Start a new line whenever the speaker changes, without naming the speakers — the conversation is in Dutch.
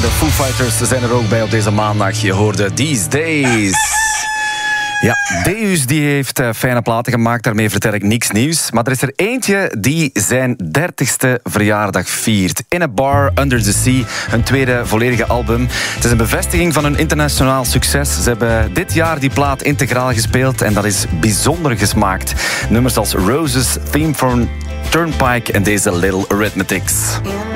de Foo Fighters zijn er ook bij op deze maandag. Je hoorde These Days. Ja, Deus die heeft fijne platen gemaakt, daarmee vertel ik niks nieuws. Maar er is er eentje die zijn 30ste verjaardag viert. In a Bar, Under the Sea, hun tweede volledige album. Het is een bevestiging van hun internationaal succes. Ze hebben dit jaar die plaat integraal gespeeld en dat is bijzonder gesmaakt. Nummers als Roses, Theme for Turnpike en deze Little Arithmetics.